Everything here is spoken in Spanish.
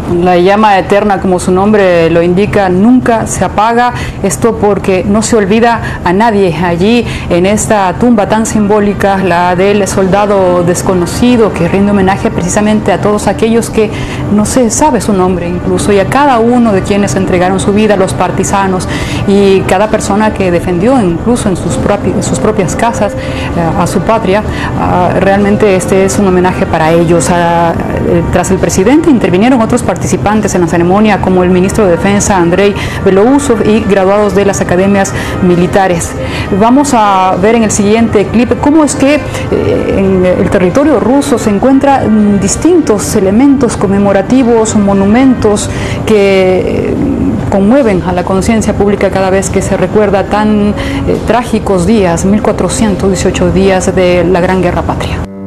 La llama eterna, como su nombre lo indica, nunca se apaga. Esto porque no se olvida a nadie. Allí, en esta tumba tan simbólica, la del soldado desconocido, que rinde homenaje precisamente a todos aquellos que no se sabe su nombre incluso, y a cada uno de quienes entregaron su vida, los partisanos, y cada persona que defendió incluso en sus propias casas a su patria. Realmente este es un homenaje para ellos. Tras el presidente intervinieron otros participantes en la ceremonia, como el ministro de Defensa Andrei Belousov y graduados de las academias militares. Vamos a ver en el siguiente clip cómo es que en el territorio ruso se encuentran distintos elementos conmemorativos, monumentos que conmueven a la conciencia pública cada vez que se recuerda tan trágicos días, 1418 días de la Gran Guerra Patria.